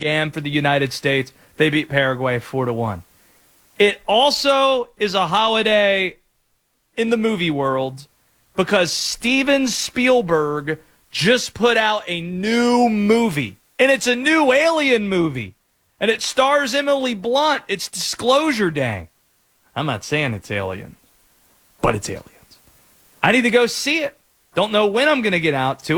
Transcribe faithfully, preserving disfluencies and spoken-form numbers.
and for the United States. They beat Paraguay four to one. It also is a holiday in the movie world because Steven Spielberg just put out a new movie. And it's a new Alien movie. And it stars Emily Blunt. It's Disclosure Day. I'm not saying it's Alien, but it's Aliens. I need to go see it. Don't know when I'm going to get out to it.